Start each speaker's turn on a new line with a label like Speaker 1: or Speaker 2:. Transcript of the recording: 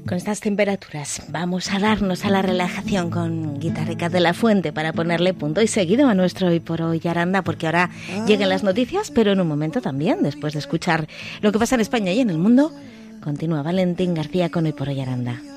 Speaker 1: Con estas temperaturas vamos a darnos a la relajación con Guitarrica de la Fuente para ponerle punto y seguido a nuestro Hoy por Hoy Aranda, porque ahora llegan las noticias, pero en un momento también, después de escuchar lo que pasa en España y en el mundo, continúa Valentín García con Hoy por Hoy Aranda.